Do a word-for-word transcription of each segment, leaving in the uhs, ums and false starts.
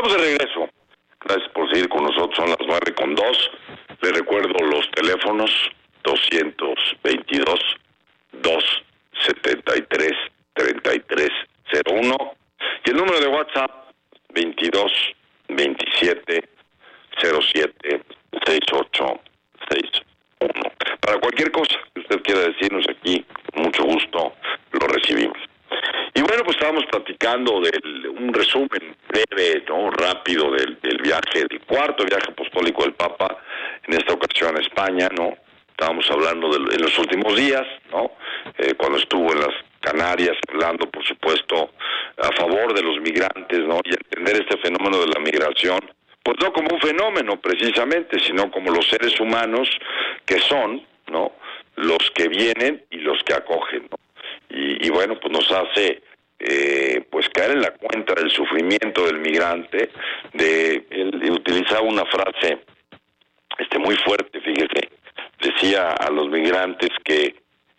Estamos de regreso. Gracias por seguir con nosotros. Son las nueve con dos. Les recuerdo los teléfonos doscientos veintidós, doscientos setenta y tres, treinta y tres cero uno y el número de WhatsApp veintidós, veintisiete, cero siete, sesenta y ocho, sesenta y uno. Para cualquier cosa que usted quiera decirnos aquí, con mucho gusto lo recibimos. Y bueno, pues estábamos platicando de un resumen breve, ¿no? rápido del, del viaje, del cuarto viaje apostólico del Papa, en esta ocasión a España, ¿no? Estábamos hablando de, de los últimos días, ¿no? Eh, cuando estuvo en las Canarias, hablando, por supuesto, a favor de los migrantes, ¿no? Y entender este fenómeno de la migración, pues no como un fenómeno precisamente, sino como los seres humanos que son, ¿no? Los que vienen y los que acogen, ¿no? Y, y bueno, pues nos hace eh, pues caer en la cuenta del sufrimiento del migrante. De él utilizaba una frase este muy fuerte, fíjese, decía a los migrantes que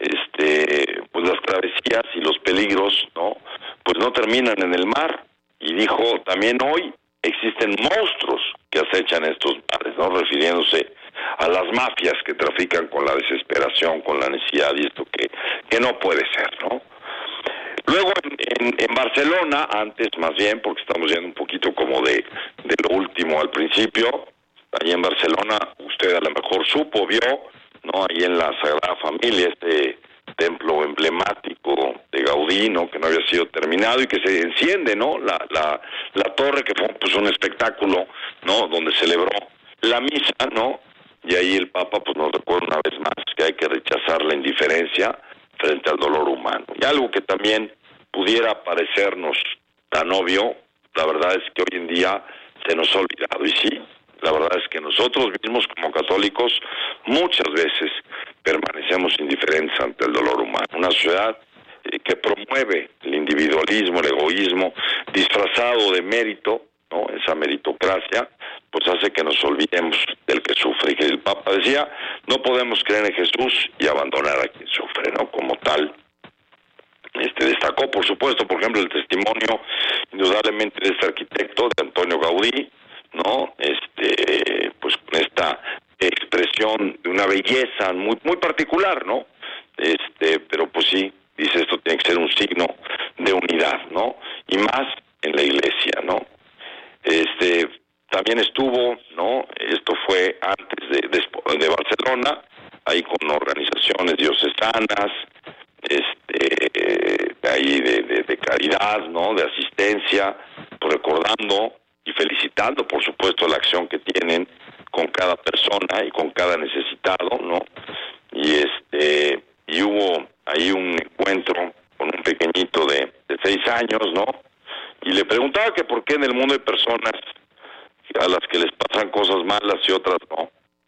este pues las travesías y los peligros, ¿no? Pues no terminan en el mar. Y dijo, también hoy existen monstruos que acechan estos mares, ¿no? Refiriéndose a las mafias que trafican con la desesperación, con la necesidad, y esto que, que no puede ser, ¿no? Luego en, en, en Barcelona, antes más bien, porque estamos yendo un poquito como de, de lo último al principio, allí en Barcelona, usted a lo mejor supo, vio, ¿no? Ahí en la Sagrada Familia, este templo emblemático de Gaudí, ¿no? Que no había sido terminado y que se enciende, ¿no? La, la, la torre, que fue pues un espectáculo, ¿no? Donde celebró la misa, ¿no? Y ahí el Papa pues nos recuerda una vez más que hay que rechazar la indiferencia frente al dolor humano. Y algo que también pudiera parecernos tan obvio, la verdad es que hoy en día se nos ha olvidado. Y sí, la verdad es que nosotros mismos como católicos muchas veces permanecemos indiferentes ante el dolor humano. Una sociedad eh, que promueve el individualismo, el egoísmo, disfrazado de mérito, ¿no? Esa meritocracia, pues hace que nos olvidemos del que sufre. Y que el Papa decía, no podemos creer en Jesús y abandonar a quien sufre, ¿no? Como tal, este destacó, por supuesto, por ejemplo, el testimonio indudablemente de este arquitecto, de Antonio Gaudí, ¿no? Este, pues con esta expresión de una belleza muy muy particular, ¿no? Este, pero pues sí, dice, esto tiene que ser un signo de unidad, ¿no? Y más en la iglesia, ¿no? Este, también estuvo, ¿no? Esto fue antes de, de, de Barcelona, ahí con organizaciones diocesanas, este, de ahí de, de, de caridad, ¿no? De asistencia, pues recordando y felicitando, por supuesto, la acción que tienen con cada persona y con cada necesitado, ¿no? Y este, y hubo ahí un encuentro con un pequeñito de, de seis años, ¿no? Y le preguntaba que por qué en el mundo hay personas a las que les pasan cosas malas y otras no.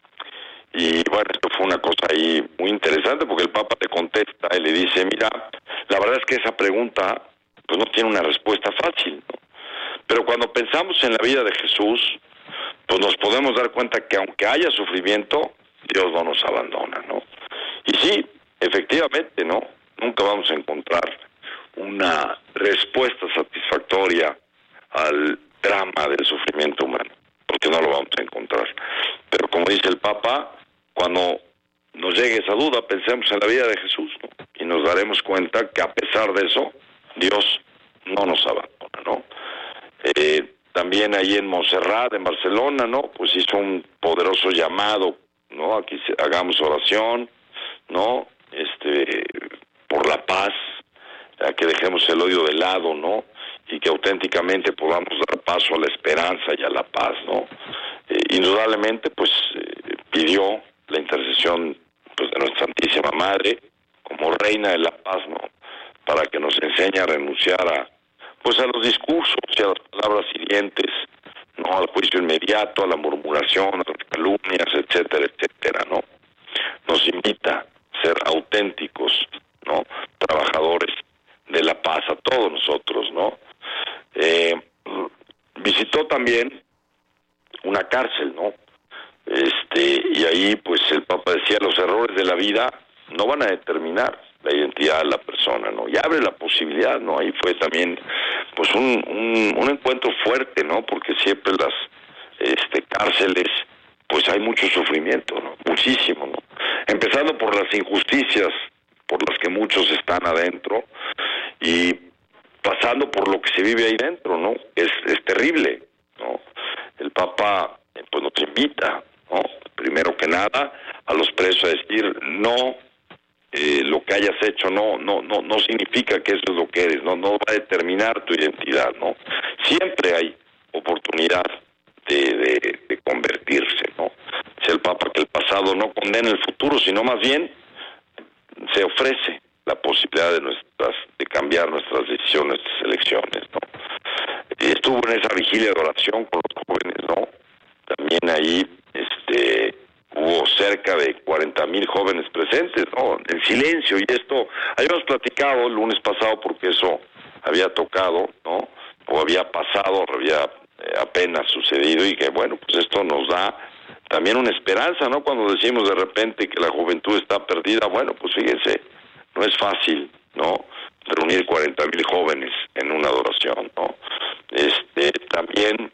Y bueno, esto fue una cosa ahí muy interesante, porque el Papa le contesta y le dice, mira, la verdad es que esa pregunta pues no tiene una respuesta fácil, ¿no? Pero cuando pensamos en la vida de Jesús, pues nos podemos dar cuenta que aunque haya sufrimiento, Dios no nos abandona, ¿no? Y sí, efectivamente, ¿no? Nunca vamos a encontrar una respuesta satisfactoria al drama del sufrimiento humano, porque no lo vamos a encontrar. Pero como dice el Papa, cuando nos llegue esa duda, pensemos en la vida de Jesús, ¿no? Y nos daremos cuenta que a pesar de eso, Dios no nos abandona, ¿no? Eh, también ahí en Montserrat, en Barcelona, ¿no? Pues hizo un poderoso llamado, ¿no? Aquí hagamos oración, ¿no? Este, por la paz, a que dejemos el odio de lado, ¿no? Y que auténticamente podamos dar paso a la esperanza y a la paz, ¿no? Eh, indudablemente, pues, eh, pidió la intercesión, pues, de nuestra Santísima Madre, como Reina de la Paz, ¿no? Para que nos enseñe a renunciar a, pues, a los discursos y a las palabras hirientes, ¿no? Al juicio inmediato, a la murmuración, a las calumnias, etcétera, etcétera, ¿no? Nos invita a ser auténticos, ¿no? Trabajadores de la paz a todos nosotros, ¿no? Eh, visitó también una cárcel, ¿no? Este, y ahí pues el Papa decía, los errores de la vida no van a determinar la identidad de la persona, ¿no? Y abre la posibilidad, ¿no? Ahí fue también pues un, un, un encuentro fuerte, ¿no? Porque siempre las este, cárceles, pues hay mucho sufrimiento, ¿no? Muchísimo, ¿no? Empezando por las injusticias por las que muchos están adentro y pasando por lo que se vive ahí dentro, ¿no? Es, es terrible, ¿no? El Papa, pues nos invita, ¿no? Primero que nada, a los presos a decir, no, eh, lo que hayas hecho no, no, no, no significa que eso es lo que eres, no, no va a determinar tu identidad, ¿no? Siempre hay oportunidad de, de, de convertirse, ¿no? Dice el Papa que el pasado no condena el futuro, sino más bien se ofrece la posibilidad de nuestras, de cambiar nuestras decisiones, nuestras elecciones, ¿no? Estuvo en esa vigilia de oración con los jóvenes, ¿no? También ahí, este, hubo cerca de cuarenta mil jóvenes presentes, ¿no? En silencio, y esto, habíamos platicado el lunes pasado porque eso había tocado, ¿no? O había pasado, había eh, apenas sucedido, y que bueno, pues esto nos da también una esperanza, ¿no? Cuando decimos de repente que la juventud está perdida, bueno, pues fíjense, no es fácil, ¿no? Reunir cuarenta mil jóvenes en una adoración, ¿no? Este, también,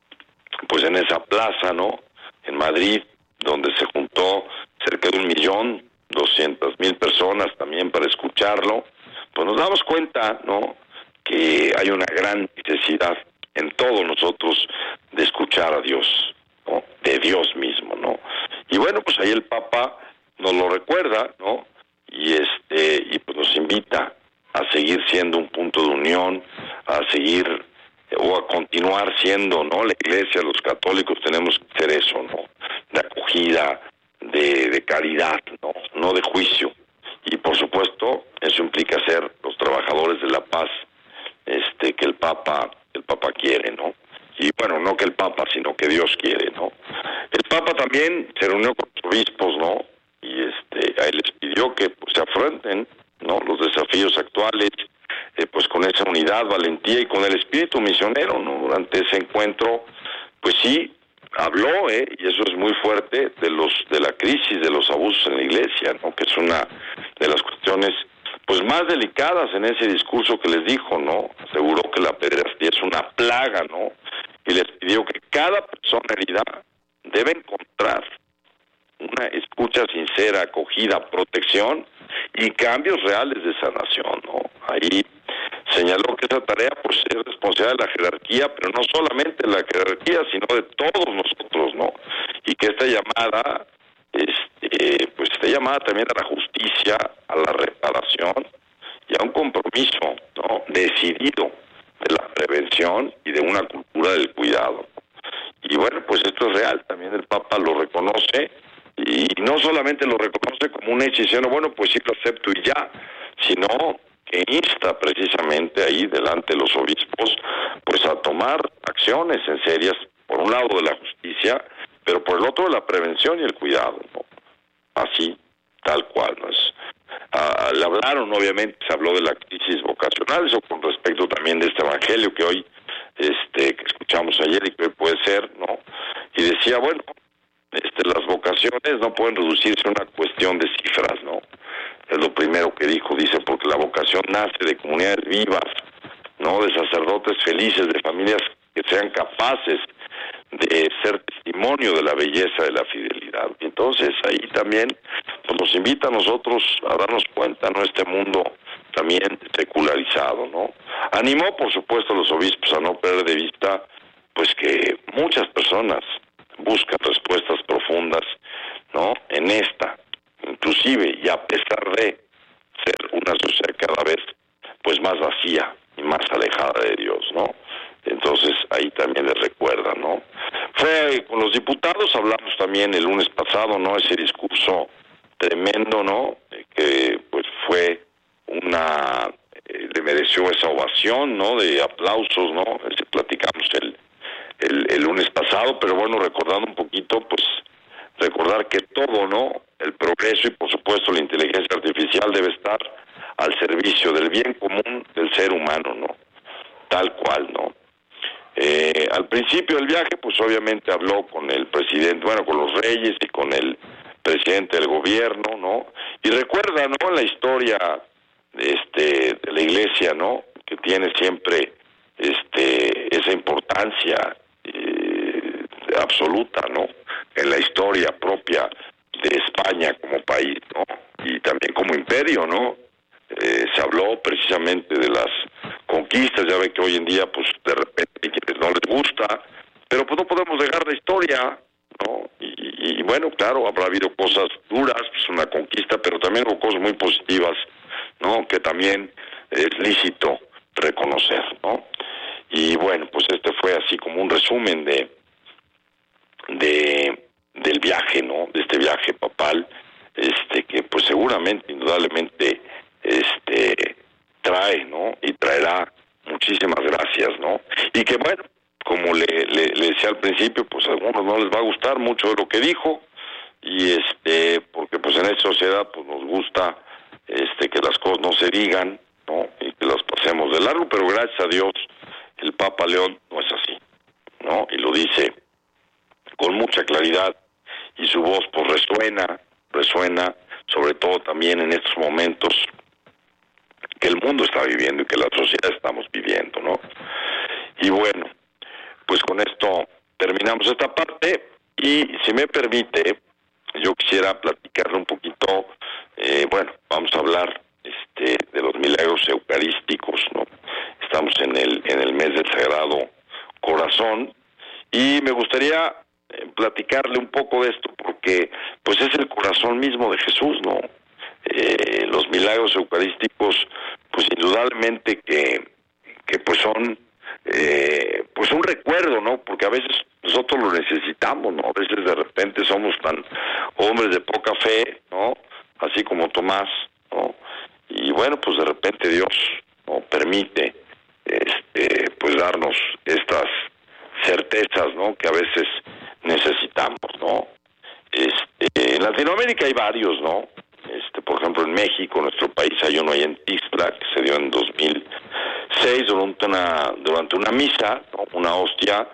pues en esa plaza, ¿no? En Madrid, donde se juntó cerca de un millón doscientas mil personas también para escucharlo, pues nos damos cuenta, ¿no? Que hay una gran necesidad en todos nosotros de escuchar a Dios, ¿no? De Dios mismo, ¿no? Y bueno, pues ahí el Papa nos lo recuerda, ¿no? Y este, y pues nos invita a seguir siendo un punto de unión, a seguir o a continuar siendo, ¿no? La Iglesia, los católicos tenemos que ser eso, ¿no? De acogida, de, de caridad, ¿no? No de juicio. Y por supuesto, eso implica ser los trabajadores de la paz, este, que el Papa, el Papa quiere, ¿no? Y bueno, no que el Papa, sino que Dios quiere, ¿no? El Papa también se reunió con los obispos, ¿no? Y este, ahí les pidió que pues, se afronten, ¿no? Los desafíos actuales, eh, pues con esa unidad, valentía y con el espíritu misionero, ¿no? Durante ese encuentro, pues sí, habló, ¿eh? Y eso es muy fuerte, de los de la crisis, de los abusos en la Iglesia, ¿no? Que es una de las cuestiones pues más delicadas en ese discurso que les dijo, ¿no? Aseguró que la pederastia es una plaga, ¿no? Y les pidió que cada persona herida debe encontrar una escucha sincera, acogida, protección y cambios reales de sanación, ¿no? Ahí señaló que esa tarea pues es responsabilidad de la jerarquía, pero no solamente de la jerarquía, sino de todos nosotros, ¿no? Y que esta llamada, este, pues está llamada también a la justicia, a la reparación y a un compromiso, ¿no? Decidido de la prevención y de una cultura del cuidado. Y bueno, pues esto es real, también el Papa lo reconoce, y no solamente lo reconoce como un hecho diciendo, bueno, pues sí lo acepto y ya, sino que insta precisamente ahí delante de los obispos, pues a tomar acciones en serias, por un lado de la justicia, pero por el otro de la prevención y el cuidado, ¿no? Así, tal cual, ¿no? Es, ah, le hablaron, obviamente, se habló de la crisis vocacional, eso con respecto también de este evangelio que hoy, este, que escuchamos ayer y que puede ser, ¿no? Y decía, bueno, este, las vocaciones no pueden reducirse a una cuestión de cifras, ¿no? Es lo primero que dijo, dice, porque la vocación nace de comunidades vivas, ¿no? De sacerdotes felices, de familias que sean capaces de ser testimonio de la belleza de la fidelidad. Y entonces ahí también pues, nos invita a nosotros a darnos cuenta, ¿no? Este mundo también secularizado, ¿no? Animó, por supuesto, a los obispos a no perder de vista, pues que muchas personas buscan respuestas profundas, ¿no? En esta, inclusive, y a pesar de ser una sociedad cada vez, pues más vacía y más alejada de Dios, ¿no? Entonces ahí también les recuerda, ¿no? Fue con los diputados, hablamos también el lunes pasado, ¿no? Ese discurso tremendo, ¿no? Que pues fue una, eh, le mereció esa ovación, ¿no? De aplausos, ¿no? Ese platicamos el, el, el lunes pasado, pero bueno, recordando un poquito, pues recordar que todo, ¿no? El progreso y por supuesto la inteligencia artificial debe estar al servicio del bien común del ser humano, ¿no? Tal cual, ¿no? Eh, al principio del viaje, pues obviamente habló con el presidente, bueno, con los reyes y con el presidente del gobierno, ¿no? Y recuerda, ¿no? La historia este, de la iglesia, ¿no? Que tiene siempre este esa importancia eh, absoluta, ¿no?, en la historia propia de España como país, ¿no?, y también como imperio, ¿no? Eh, se habló precisamente de las conquistas. Ya ve que hoy en día, pues, de repente hay quienes no les gusta, pero pues no podemos dejar la historia, ¿no? Y, y bueno, claro, habrá habido cosas duras, pues una conquista, pero también hubo cosas muy positivas, ¿no?, que también es lícito reconocer, ¿no? Y bueno, pues este fue así como un resumen de de del viaje, ¿no?, de este viaje papal, este que pues seguramente, indudablemente, este trae, ¿no?, y traerá muchísimas gracias, ¿no? Y que bueno, como le, le, le decía al principio, pues a algunos no les va a gustar mucho de lo que dijo, y este, porque pues en esta sociedad pues nos gusta este que las cosas no se digan, ¿no?, y que las pasemos de largo, pero gracias a Dios el Papa León no es así, ¿no? Y lo dice con mucha claridad, y su voz pues resuena, resuena, sobre todo también en estos momentos que el mundo está viviendo y que la sociedad estamos viviendo, ¿no? Y bueno, pues con esto terminamos esta parte, y si me permite, yo quisiera platicarle un poquito, eh, bueno, vamos a hablar este de los milagros eucarísticos, ¿no? Estamos en el en el mes del Sagrado Corazón, y me gustaría eh, platicarle un poco de esto, porque pues es el corazón mismo de Jesús, ¿no? Eh, los milagros eucarísticos, pues indudablemente que, que pues son eh, pues un recuerdo, ¿no? Porque a veces nosotros lo necesitamos, ¿no? A veces de repente somos tan hombres de poca fe, ¿no?, así como Tomás, ¿no? Y bueno, pues de repente Dios, ¿no?, permite este pues darnos estas certezas, ¿no?, que a veces necesitamos, ¿no? Este, en Latinoamérica hay varios, ¿no? Este, por ejemplo, en México, nuestro país, hay uno ahí en Tixla, que se dio en dos mil seis durante una durante una misa, ¿no?, una hostia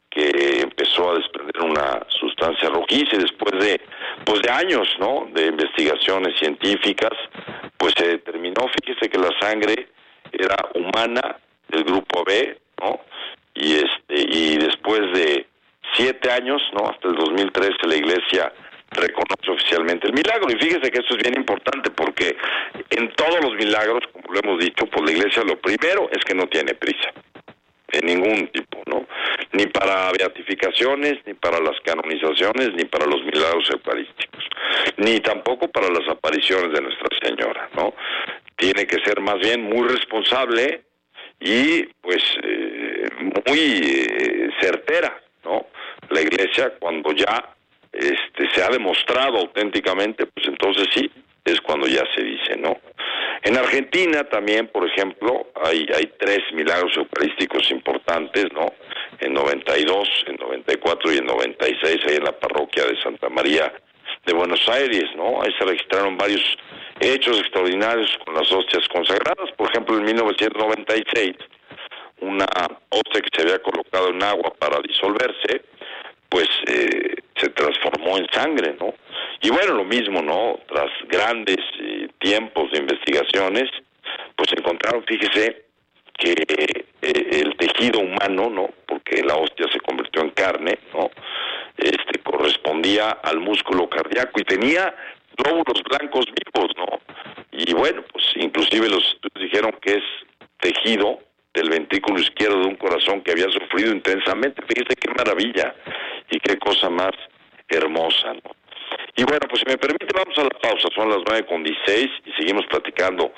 que empezó a desprender una sustancia rojiza, y después de pues de años, ¿no?, de investigaciones científicas, pues se determinó, fíjese, que la sangre era humana del grupo B, ¿no? Y este y después de siete años, ¿no?, hasta el dos mil trece, la Iglesia reconoce oficialmente el milagro. Y fíjese que esto es bien importante, porque en todos los milagros, como lo hemos dicho, pues la Iglesia lo primero es que no tiene prisa, de ningún tipo, ¿no? Ni para beatificaciones, ni para las canonizaciones, ni para los milagros eucarísticos, ni tampoco para las apariciones de Nuestra Señora, ¿no? Tiene que ser más bien muy responsable y pues eh, muy eh, certera, ¿no? La Iglesia, cuando ya este se ha demostrado auténticamente, pues entonces sí, es cuando ya se dice, ¿no? En Argentina también, por ejemplo, hay hay tres milagros eucarísticos importantes, ¿no? En noventa y dos, en noventa y cuatro y en noventa y seis, ahí en la parroquia de Santa María de Buenos Aires, ¿no? Ahí se registraron varios hechos extraordinarios con las hostias consagradas. Por ejemplo, en mil novecientos noventa y seis, una hostia que se había colocado en agua para disolverse, pues eh, se transformó en sangre, ¿no? Y bueno, lo mismo, ¿no? Tras grandes eh, tiempos de investigaciones, pues encontraron, fíjese, que eh, el tejido humano, ¿no?, porque la hostia se convirtió en carne, ¿no?, este correspondía al músculo cardíaco y tenía glóbulos blancos vivos, ¿no? Y bueno, pues inclusive los estudios dijeron que es tejido del ventrículo izquierdo de un corazón que había sufrido intensamente. Fíjese qué maravilla y qué cosa más hermosa, ¿no? Y bueno, pues si me permite, vamos a la pausa. Son las nueve con dieciséis y seguimos platicando